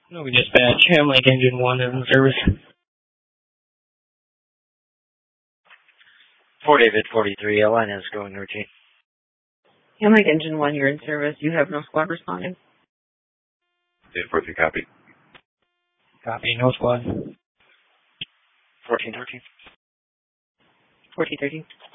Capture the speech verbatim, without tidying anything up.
No, we dispatch. Ham Lake Engine one is in service. Fort David forty-three, L N is going routine. Ham Lake Engine one, you're in service. You have no squad responding. Dave fourteen, copy. Copy, no squad. fourteen thirteen. fourteen thirteen.